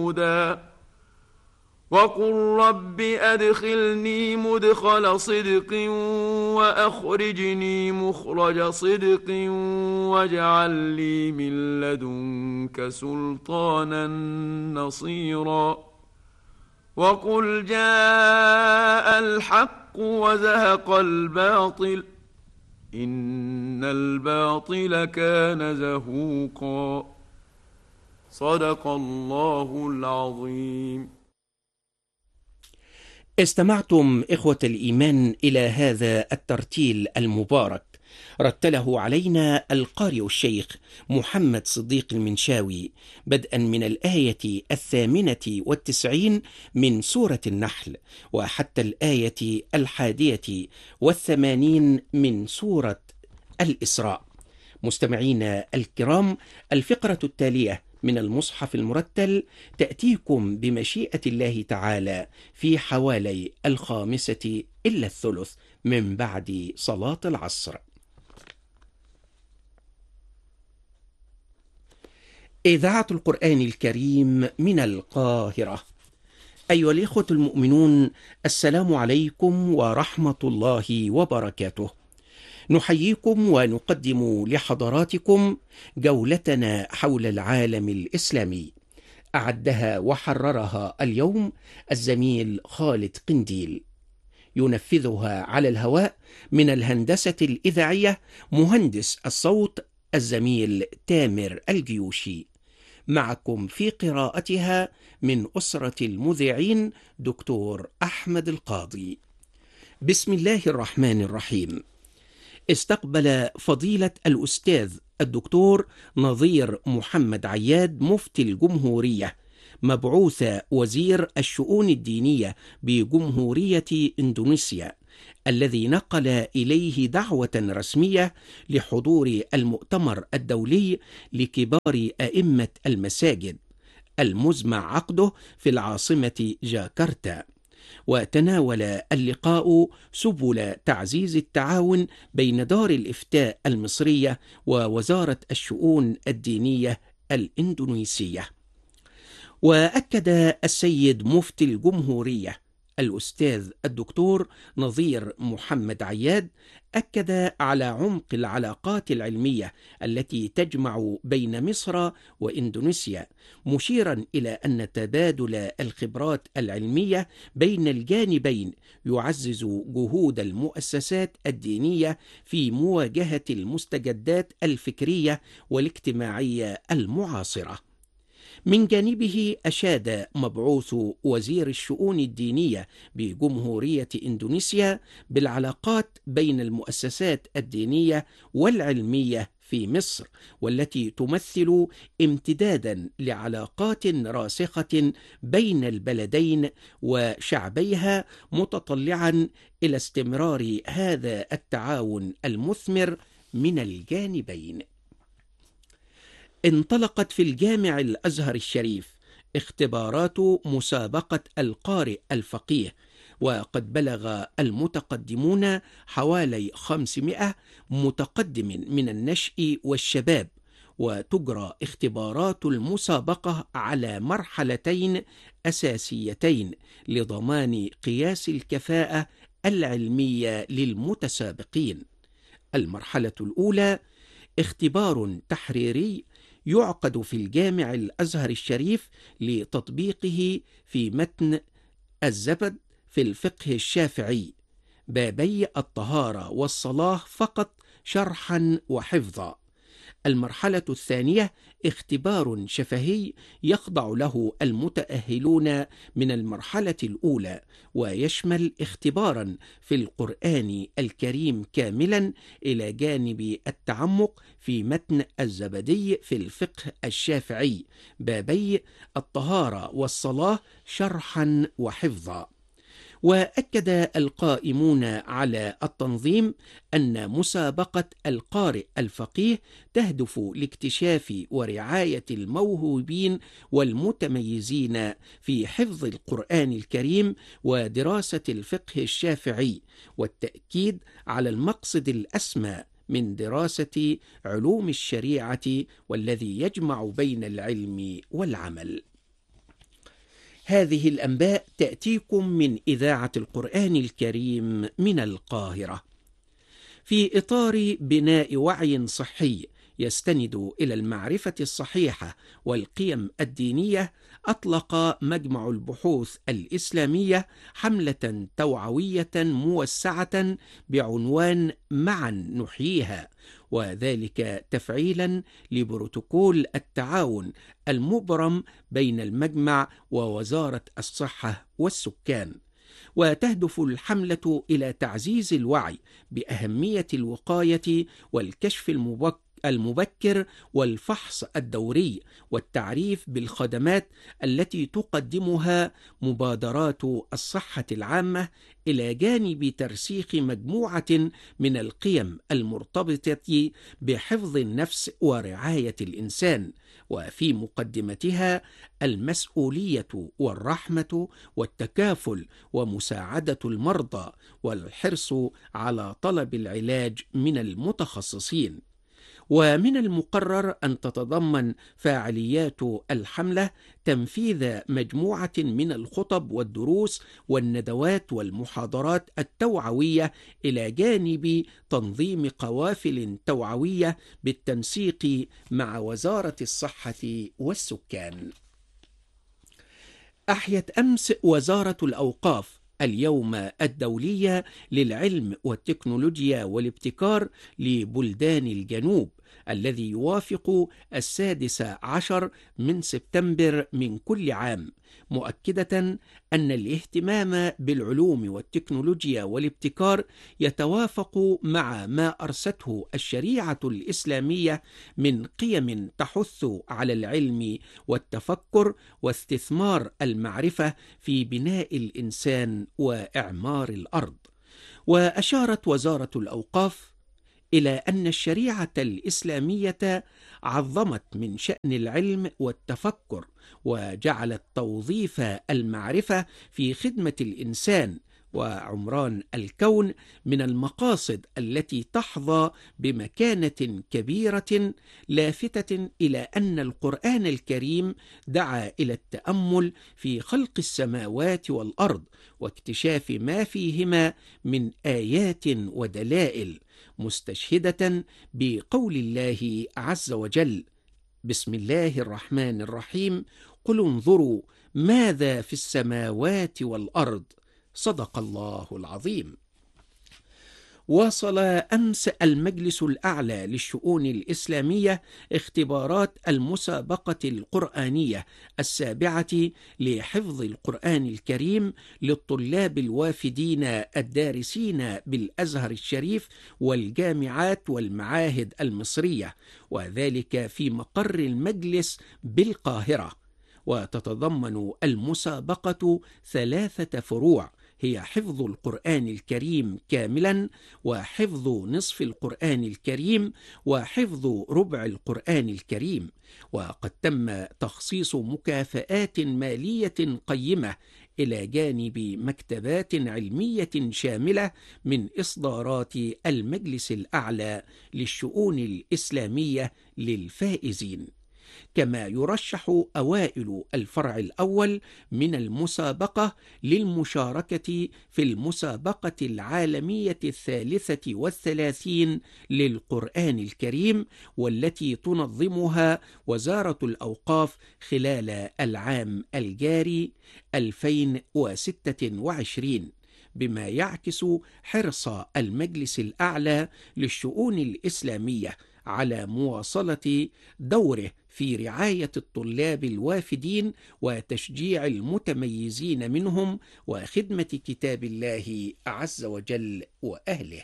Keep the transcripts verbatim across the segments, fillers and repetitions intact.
هدى وقل رب أدخلني مدخل صدق وأخرجني مخرج صدق واجعل لي من لدنك سلطانا نصيرا وقل جاء الحق وزهق الباطل إن الباطل كان زهوقا. صدق الله العظيم. استمعتم إخوة الإيمان إلى هذا الترتيل المبارك، رتله علينا القارئ الشيخ محمد صديق المنشاوي بدءا من الآية الثامنة والتسعين من سورة النحل وحتى الآية الحادية والثمانين من سورة الإسراء. مستمعينا الكرام، الفقرة التالية من المصحف المرتل تأتيكم بمشيئة الله تعالى في حوالي الخامسة إلا الثلث من بعد صلاة العصر. إذاعة القرآن الكريم من القاهرة. أيها الإخوة المؤمنون، السلام عليكم ورحمة الله وبركاته. نحييكم ونقدم لحضراتكم جولتنا حول العالم الإسلامي، أعدها وحررها اليوم الزميل خالد قنديل، ينفذها على الهواء من الهندسة الإذاعية مهندس الصوت الزميل تامر الجيوشي. معكم في قراءتها من أسرة المذيعين دكتور أحمد القاضي. بسم الله الرحمن الرحيم. استقبل فضيلة الأستاذ الدكتور نظير محمد عياد مفتي الجمهورية مبعوث وزير الشؤون الدينية بجمهورية إندونيسيا، الذي نقل إليه دعوة رسمية لحضور المؤتمر الدولي لكبار أئمة المساجد المزمع عقده في العاصمة جاكرتا. وتناول اللقاء سبل تعزيز التعاون بين دار الإفتاء المصرية ووزارة الشؤون الدينية الإندونيسية. وأكد السيد مفتي الجمهورية الأستاذ الدكتور نظير محمد عياد أكد على عمق العلاقات العلمية التي تجمع بين مصر وإندونيسيا، مشيرا إلى أن تبادل الخبرات العلمية بين الجانبين يعزز جهود المؤسسات الدينية في مواجهة المستجدات الفكرية والاجتماعية المعاصرة. من جانبه أشاد مبعوث وزير الشؤون الدينية بجمهورية إندونيسيا بالعلاقات بين المؤسسات الدينية والعلمية في مصر، والتي تمثل امتدادا لعلاقات راسخة بين البلدين وشعبيها، متطلعا إلى استمرار هذا التعاون المثمر من الجانبين. انطلقت في الجامع الأزهر الشريف اختبارات مسابقة القارئ الفقيه، وقد بلغ المتقدمون حوالي خمسمائة متقدم من النشء والشباب، وتجرى اختبارات المسابقة على مرحلتين أساسيتين لضمان قياس الكفاءة العلمية للمتسابقين. المرحلة الأولى اختبار تحريري يعقد في الجامع الأزهر الشريف لتطبيقه في متن الزبد في الفقه الشافعي، بابي الطهارة والصلاة فقط شرحا وحفظا. المرحلة الثانية اختبار شفهي يخضع له المتأهلون من المرحلة الأولى، ويشمل اختبارا في القرآن الكريم كاملا إلى جانب التعمق في متن الزبدي في الفقه الشافعي، بابي الطهارة والصلاة شرحا وحفظا. وأكد القائمون على التنظيم أن مسابقة القارئ الفقيه تهدف لاكتشاف ورعاية الموهوبين والمتميزين في حفظ القرآن الكريم ودراسة الفقه الشافعي، والتأكيد على المقصد الأسمى من دراسة علوم الشريعة والذي يجمع بين العلم والعمل. هذه الأنباء تأتيكم من إذاعة القرآن الكريم من القاهرة. في إطار بناء وعي صحي يستند إلى المعرفة الصحيحة والقيم الدينية، أطلق مجمع البحوث الإسلامية حملة توعوية موسعة بعنوان معا نحييها، وذلك تفعيلا لبروتوكول التعاون المبرم بين المجمع ووزارة الصحة والسكان. وتهدف الحملة إلى تعزيز الوعي بأهمية الوقاية والكشف المبكر المبكر والفحص الدوري، والتعريف بالخدمات التي تقدمها مبادرات الصحة العامة، إلى جانب ترسيخ مجموعة من القيم المرتبطة بحفظ النفس ورعاية الإنسان، وفي مقدمتها المسؤولية والرحمة والتكافل ومساعدة المرضى والحرص على طلب العلاج من المتخصصين. ومن المقرر أن تتضمن فعاليات الحملة تنفيذ مجموعة من الخطب والدروس والندوات والمحاضرات التوعوية، إلى جانب تنظيم قوافل توعوية بالتنسيق مع وزارة الصحة والسكان. أحيت أمس وزارة الأوقاف اليوم الدولي للعلم والتكنولوجيا والابتكار لبلدان الجنوب، الذي يوافق السادس عشر من سبتمبر من كل عام، مؤكدة أن الاهتمام بالعلوم والتكنولوجيا والابتكار يتوافق مع ما أرسته الشريعة الإسلامية من قيم تحث على العلم والتفكر واستثمار المعرفة في بناء الإنسان وإعمار الأرض. وأشارت وزارة الأوقاف إلى أن الشريعة الإسلامية عظمت من شأن العلم والتفكر، وجعلت توظيف المعرفة في خدمة الإنسان وعمران الكون من المقاصد التي تحظى بمكانة كبيرة، لافتة إلى أن القرآن الكريم دعا إلى التأمل في خلق السماوات والأرض واكتشاف ما فيهما من آيات ودلائل، مستشهدة بقول الله عز وجل: بسم الله الرحمن الرحيم، قل انظروا ماذا في السماوات والأرض، صدق الله العظيم. واصل أمس المجلس الأعلى للشؤون الإسلامية اختبارات المسابقة القرآنية السابعة لحفظ القرآن الكريم للطلاب الوافدين الدارسين بالأزهر الشريف والجامعات والمعاهد المصرية، وذلك في مقر المجلس بالقاهرة. وتتضمن المسابقة ثلاثة فروع، هي حفظ القرآن الكريم كاملا، وحفظ نصف القرآن الكريم، وحفظ ربع القرآن الكريم. وقد تم تخصيص مكافآت مالية قيمة، إلى جانب مكتبات علمية شاملة من إصدارات المجلس الأعلى للشؤون الإسلامية للفائزين. كما يرشح أوائل الفرع الأول من المسابقة للمشاركة في المسابقة العالمية الثالثة والثلاثين للقرآن الكريم، والتي تنظمها وزارة الأوقاف خلال العام الجاري ألفين وستة وعشرين، بما يعكس حرص المجلس الأعلى للشؤون الإسلامية على مواصلة دوره في رعاية الطلاب الوافدين وتشجيع المتميزين منهم وخدمة كتاب الله عز وجل وأهله.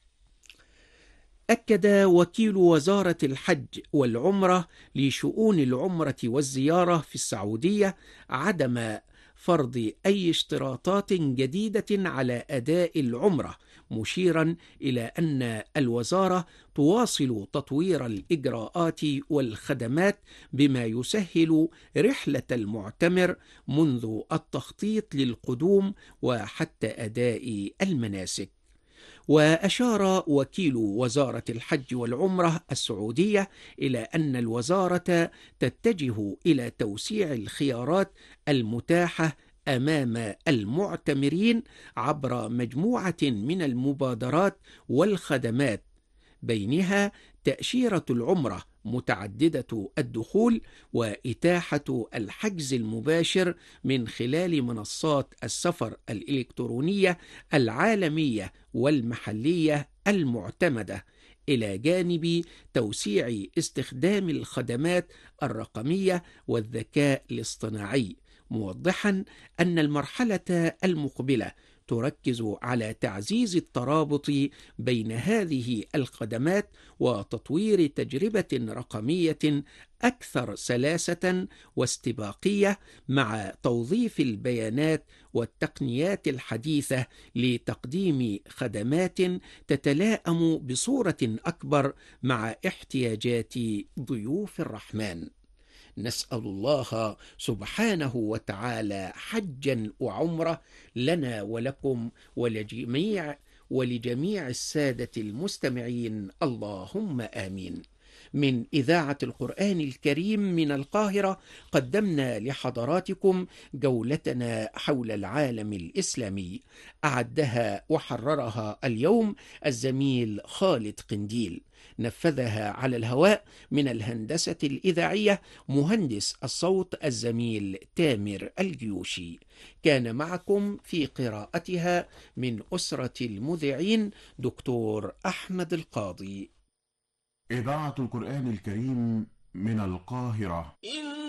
أكد وكيل وزارة الحج والعمرة لشؤون العمرة والزيارة في السعودية عدم فرض أي اشتراطات جديدة على أداء العمرة، مشيرا إلى أن الوزارة تواصل تطوير الإجراءات والخدمات بما يسهل رحلة المعتمر منذ التخطيط للقدوم وحتى أداء المناسك. وأشار وكيل وزارة الحج والعمرة السعودية إلى أن الوزارة تتجه إلى توسيع الخيارات المتاحة أمام المعتمرين عبر مجموعة من المبادرات والخدمات، بينها تأشيرة العمرة متعددة الدخول وإتاحة الحجز المباشر من خلال منصات السفر الإلكترونية العالمية والمحلية المعتمدة، إلى جانب توسيع استخدام الخدمات الرقمية والذكاء الاصطناعي، موضحا أن المرحلة المقبلة تركز على تعزيز الترابط بين هذه الخدمات وتطوير تجربة رقمية أكثر سلاسة واستباقية، مع توظيف البيانات والتقنيات الحديثة لتقديم خدمات تتلائم بصورة أكبر مع احتياجات ضيوف الرحمن. نسأل الله سبحانه وتعالى حجا وعمرة لنا ولكم ولجميع ولجميع السادة المستمعين، اللهم آمين. من إذاعة القرآن الكريم من القاهرة قدمنا لحضراتكم جولتنا حول العالم الإسلامي، أعدها وحررها اليوم الزميل خالد قنديل، نفذها على الهواء من الهندسة الإذاعية مهندس الصوت الزميل تامر الجيوشي. كان معكم في قراءتها من أسرة المذيعين دكتور أحمد القاضي. إذاعة القرآن الكريم من القاهرة.